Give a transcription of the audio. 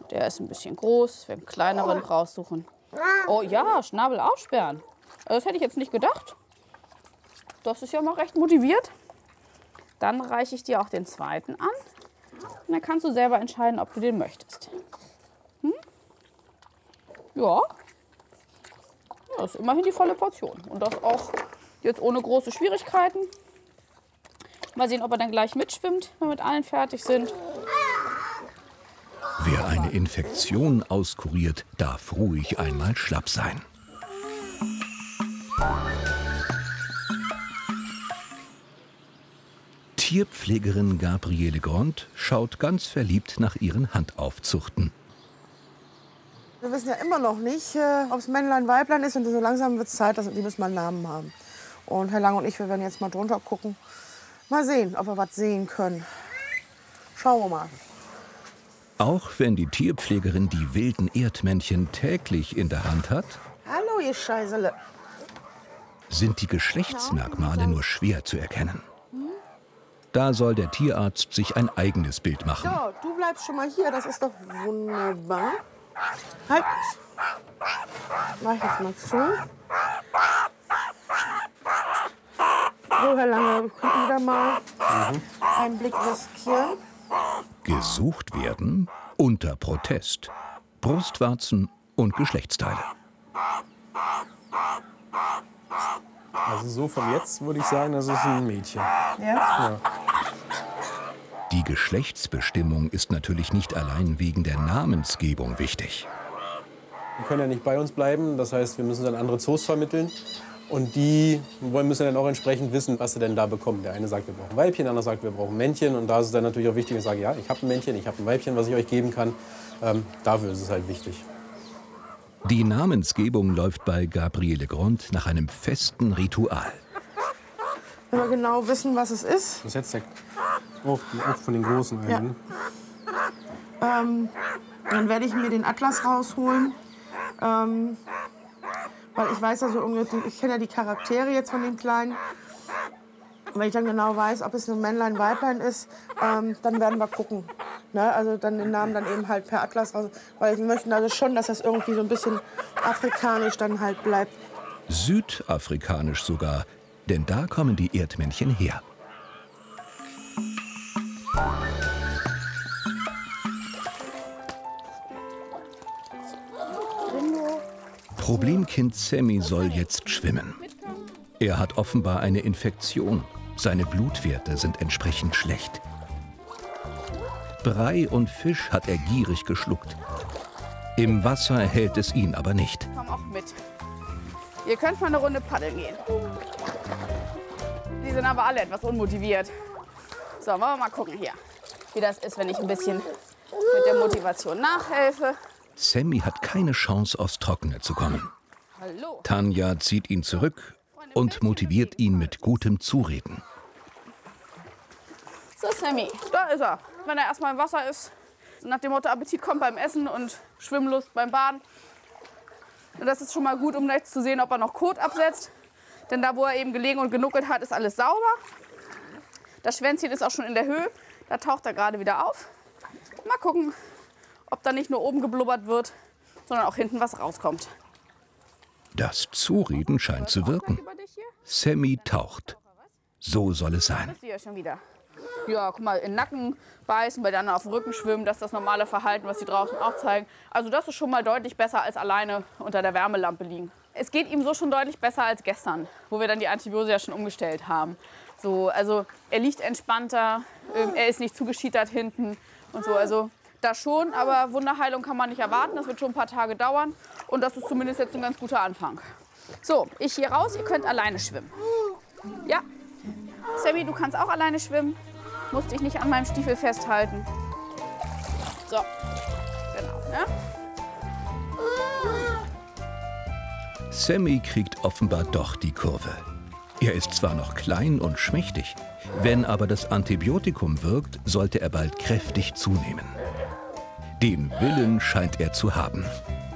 Der ist ein bisschen groß, wir einen kleineren raussuchen. Oh ja, Schnabel aussperren. Das hätte ich jetzt nicht gedacht. Das ist ja mal recht motiviert. Dann reiche ich dir auch den zweiten an. Und dann kannst du selber entscheiden, ob du den möchtest. Ja. Das ist immerhin die volle Portion. Und das auch jetzt ohne große Schwierigkeiten. Mal sehen, ob er dann gleich mitschwimmt, wenn wir mit allen fertig sind. Wer eine Infektion auskuriert, darf ruhig einmal schlapp sein. Tierpflegerin Gabriele Grond schaut ganz verliebt nach ihren Handaufzuchten. Wir wissen ja immer noch nicht, ob es Männlein, Weiblein ist. Und so langsam wird es Zeit, dass die müssen mal einen Namen haben. Und Herr Lang und ich, wir werden jetzt mal drunter gucken. Mal sehen, ob wir was sehen können. Schauen wir mal. Auch wenn die Tierpflegerin die wilden Erdmännchen täglich in der Hand hat, Hallo, ihr Scheißele. sind die Geschlechtsmerkmale nur schwer zu erkennen. Da soll der Tierarzt sich ein eigenes Bild machen. So, du bleibst schon mal hier, das ist doch wunderbar. Halt. Mach ich jetzt mal zu. So, Herr Lange, wir könnten wieder mal einen Blick riskieren. Gesucht werden unter Protest. Brustwarzen und Geschlechtsteile. Also so von jetzt würde ich sagen, das ist ein Mädchen. Ja? Die Geschlechtsbestimmung ist natürlich nicht allein wegen der Namensgebung wichtig. Die können ja nicht bei uns bleiben, das heißt, wir müssen dann andere Zoos vermitteln. Und die müssen dann auch entsprechend wissen, was sie denn da bekommen. Der eine sagt, wir brauchen Weibchen, der andere sagt, wir brauchen Männchen. Und da ist es dann natürlich auch wichtig, dass ich sage, ja, ich habe ein Männchen, ich habe ein Weibchen, was ich euch geben kann. Dafür ist es halt wichtig. Die Namensgebung läuft bei Gabriele Grond nach einem festen Ritual. Wenn wir genau wissen, was es ist. Das ist jetzt auch von den Großen einen. Ja. Ne? Dann werde ich mir den Atlas rausholen. Weil ich weiß ja so ungefähr, ich kenne ja die Charaktere jetzt von den Kleinen. Und wenn ich dann genau weiß, ob es ein Männlein, Weiblein ist, dann werden wir gucken. Ne? Also dann den Namen dann eben halt per Atlas raus. Weil ich möchte also schon, dass das irgendwie so ein bisschen afrikanisch dann halt bleibt. Südafrikanisch sogar, denn da kommen die Erdmännchen her. Problemkind Sammy soll jetzt schwimmen. Er hat offenbar eine Infektion. Seine Blutwerte sind entsprechend schlecht. Brei und Fisch hat er gierig geschluckt. Im Wasser hält es ihn aber nicht. Komm auch mit. Ihr könnt mal eine Runde paddeln gehen. Die sind aber alle etwas unmotiviert. So, wollen wir mal gucken hier, wie das ist, wenn ich ein bisschen mit der Motivation nachhelfe. Sammy hat keine Chance, aufs Trockene zu kommen. Hallo. Tanja zieht ihn zurück und motiviert ihn mit gutem Zureden. So, Sammy, da ist er. Wenn er erstmal im Wasser ist, so nach dem Motto, Appetit kommt beim Essen und Schwimmlust beim Baden. Und das ist schon mal gut, um jetzt zu sehen, ob er noch Kot absetzt. Denn da, wo er eben gelegen und genuckelt hat, ist alles sauber. Das Schwänzchen ist auch schon in der Höhe. Da taucht er gerade wieder auf. Mal gucken, ob da nicht nur oben geblubbert wird, sondern auch hinten was rauskommt. Das Zureden scheint zu wirken. Sammy taucht. So soll es sein. Das ist ja schon wieder. Ja, guck mal, in den Nacken beißen, bei der anderen auf den Rücken schwimmen. Das ist das normale Verhalten, was die draußen auch zeigen. Also das ist schon mal deutlich besser als alleine unter der Wärmelampe liegen. Es geht ihm so schon deutlich besser als gestern, wo wir dann die Antibiose ja schon umgestellt haben. So, also er liegt entspannter, er ist nicht zugeschiedert hinten und so. Also das schon, aber Wunderheilung kann man nicht erwarten. Das wird schon ein paar Tage dauern und das ist zumindest jetzt ein ganz guter Anfang. So, ich hier raus, ihr könnt alleine schwimmen. Ja, Sammy, du kannst auch alleine schwimmen. Musst dich nicht an meinem Stiefel festhalten. So, genau, ne? Sammy kriegt offenbar doch die Kurve. Er ist zwar noch klein und schmächtig, wenn aber das Antibiotikum wirkt, sollte er bald kräftig zunehmen. Den Willen scheint er zu haben.